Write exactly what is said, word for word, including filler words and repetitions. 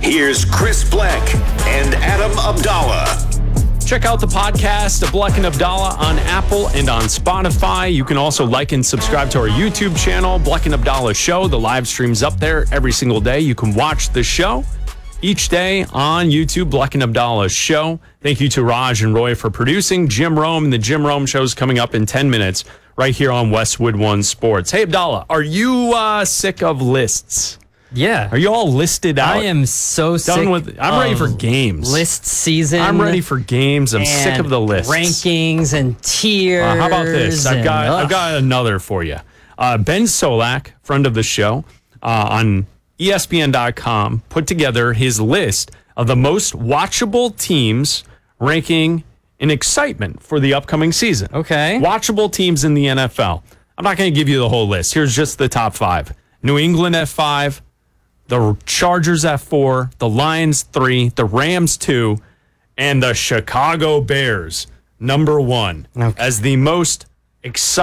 Here's Chris Black and Adam Abdallah. Check out the podcast of Black and Abdallah on Apple and on Spotify. You can also like and subscribe to our YouTube channel, Black and Abdallah Show. The live stream's up there every single day. You can watch the show each day on YouTube, Black and Abdallah Show. Thank you to Raj and Roy for producing. Jim Rome and the Jim Rome Show's coming up in ten minutes right here on Westwood One Sports. Hey, Abdallah, are you uh, sick of lists? Yeah. Are you all listed out? I am so Done sick with, I'm ready for games. List season. I'm ready for games. I'm sick of the lists. Rankings and tiers. Uh, how about this? I've and, got ugh. I've got another for you. Uh, Ben Solak, friend of the show, uh, on E S P N dot com, put together his list of the most watchable teams ranking in excitement for the upcoming season. Okay. Watchable teams in the N F L. I'm not going to give you the whole list. Here's just the top five. New England at five, the Chargers at four, the Lions three, the Rams two, and the Chicago Bears number one Okay. as the most exciting